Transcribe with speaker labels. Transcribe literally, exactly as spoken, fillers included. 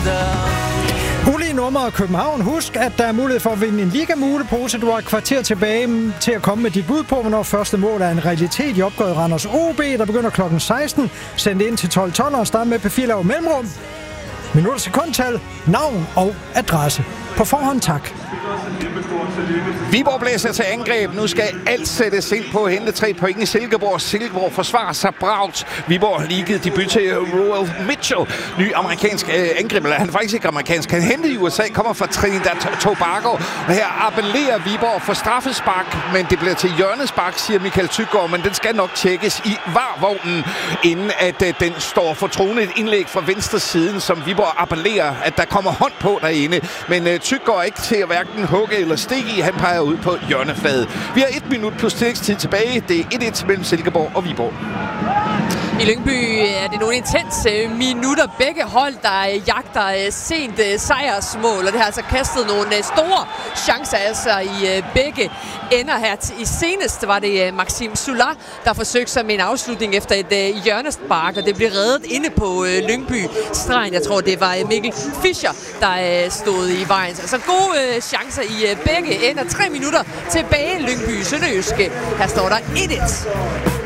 Speaker 1: Ulige nummer København. Husk, at der er mulighed for at vinde en ligamulepose. Du har et kvarter tilbage til at komme med dit bud på, hvornår første mål er en realitet i opgøret Randers O B, der begynder klokken seksten. Send det ind til tolv tolv og start med P fire lav mellemrum. Minut og sekundtal, navn og adresse. På forhånd tak.
Speaker 2: Viborg blæser til angreb. Nu skal alt sættes ind på at hente tre point i Silkeborg. Silkeborg forsvarer sig bragt. Viborg har ligget debut til Roel Mitchell. Ny amerikansk øh, angriber. Han er faktisk ikke amerikansk. Han hentet i U S A, kommer fra Trinidad Tobago. Og her appellerer Viborg for straffespark, men det bliver til hjørnespark, siger Michael Tyggaard. Men den skal nok tjekkes i varvognen, inden at øh, den står for troende. Et indlæg fra venstre siden, som Viborg appellerer, at der kommer hånd på derinde. Men øh, Tyggaard er ikke til at hverken hugge eller stikke i. Han peger ud på hjørnefladet. Vi har et minut plus tillægstid tilbage. Det er et et mellem Silkeborg og Viborg.
Speaker 3: I Lyngby er det nogle intense minutter. Begge hold, der jagter sent sejrsmål, og det har altså kastet nogle store chancer altså i begge ender her. I senest var det Maxim Sula, der forsøgte sig med en afslutning efter et hjørnespark, og det blev reddet inde på Lyngby-stregen. Jeg tror, det var Mikkel Fischer, der stod i vejen. Altså gode chancer i begge ender. Tre minutter tilbage Lyngby Sønderjyske. Her står der et et.